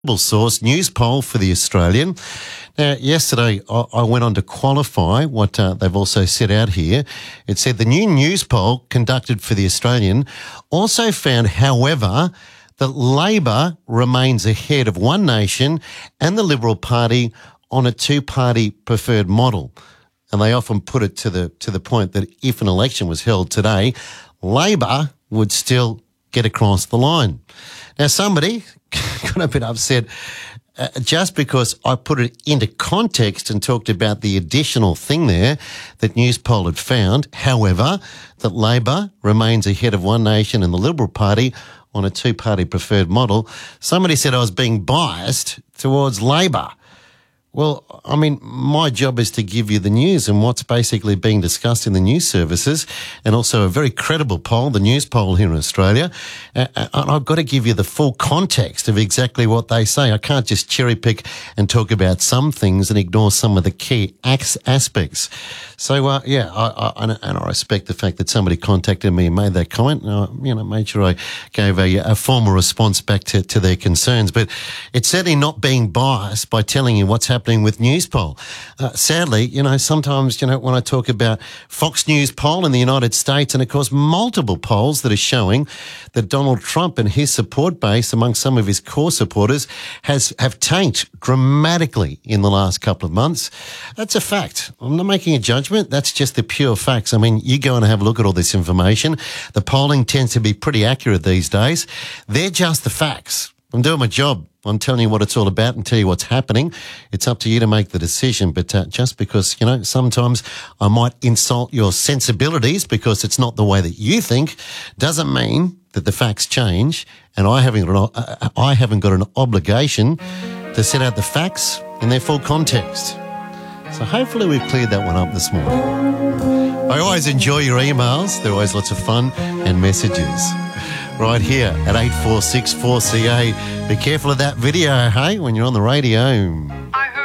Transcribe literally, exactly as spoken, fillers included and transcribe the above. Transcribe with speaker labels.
Speaker 1: source news poll for the Australian. Now, yesterday I, I went on to qualify what uh, they've also set out here. It said the new news poll conducted for the Australian also found, however, that Labor remains ahead of One Nation and the Liberal Party on a two-party preferred model. And they often put it to the to the point that if an election was held today, Labor would still get across the line. Now, somebody got a bit upset uh, just because I put it into context and talked about the additional thing there that Newspoll had found. However, that Labor remains ahead of One Nation and the Liberal Party on a two-party preferred model. Somebody said I was being biased towards Labor. Well, I mean, my job is to give you the news and what's basically being discussed in the news services, and also a very credible poll, the news poll here in Australia. Uh, and I've got to give you the full context of exactly what they say. I can't just cherry pick and talk about some things and ignore some of the key aspects. So, uh, yeah, I, I, and I respect the fact that somebody contacted me and made that comment. And I, you know, made sure I gave a, a formal response back to, to their concerns. But it's certainly not being biased by telling you what's happening with Newspoll. Uh, sadly, you know, sometimes, you know, when I talk about Fox News poll in the United States, and of course multiple polls that are showing that Donald Trump and his support base among some of his core supporters has have tanked dramatically in the last couple of months. That's a fact. I'm not making a judgment. That's just the pure facts. I mean, you go and have a look at all this information. The polling tends to be pretty accurate these days. They're just the facts. I'm doing my job. I'm telling you what it's all about and tell you what's happening. It's up to you to make the decision. But uh, just because, you know, sometimes I might insult your sensibilities because it's not the way that you think, doesn't mean that the facts change. And I haven't got an, uh, I haven't got an obligation to set out the facts in their full context. So hopefully we've cleared that one up this morning. I always enjoy your emails. They're always lots of fun and messages. Right here at eight four six four C A. Be careful of that video, hey, when you're on the radio.